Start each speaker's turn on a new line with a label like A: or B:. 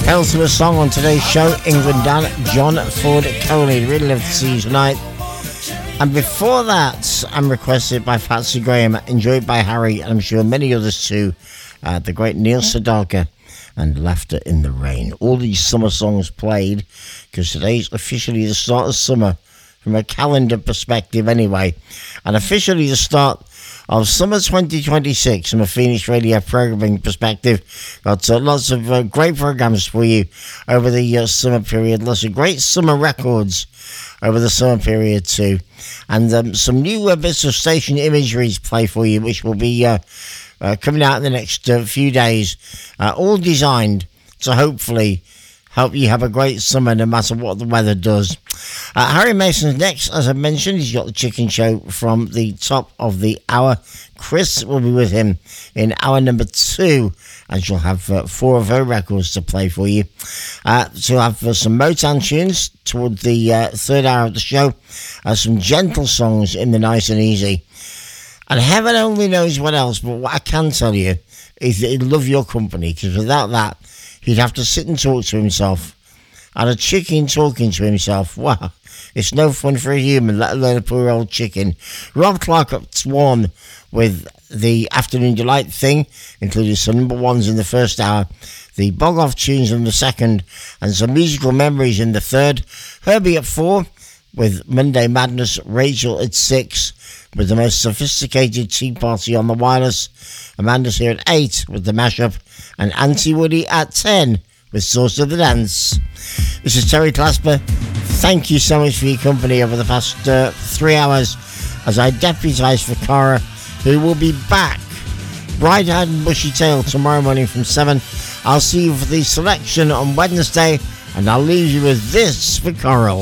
A: Hell to a song on today's show, England down, John Ford Coley. Really love to see you tonight. And before that, I'm requested by Patsy Graham, enjoyed by Harry, and I'm sure many others too. The great Neil Sedaka and Laughter in the Rain. All these summer songs played because today's officially the start of summer from a calendar perspective anyway, and officially the start of summer 2026 from a Phoenix Radio programming perspective. Got lots of great programs for you over the summer period, lots of great summer records over the summer period too, and some new bits of station imagery to play for you, which will be coming out in the next few days, all designed to hopefully help you have a great summer no matter what the weather does. Harry Mason's next, as I mentioned. He's got the Chicken Show from the top of the hour. Chris will be with him in hour number 2, and she'll have 4 of her records to play for you. She'll have some Motown tunes toward the third hour of the show, some gentle songs in the nice and easy. And heaven only knows what else, but what I can tell you is that he'd love your company, because without that, he'd have to sit and talk to himself. And a chicken talking to himself, wow, it's no fun for a human, let alone a poor old chicken. Rob Clark at 1 with the Afternoon Delight thing, including some number ones in the first hour, the Bog Off tunes in the second, and some musical memories in the third. Herbie at 4 with Monday Madness. Rachel at 6 with the most sophisticated tea party on the wireless. Amanda's here at 8 with the mashup, and Auntie Woody at 10 with Source of the Dance. This is Terry Clasper. Thank you so much for your company over the past 3 hours as I deputise for Cara, who will be back bright-eyed and bushy-tailed tomorrow morning from 7. I'll see you for the selection on Wednesday, and I'll leave you with this for Coral.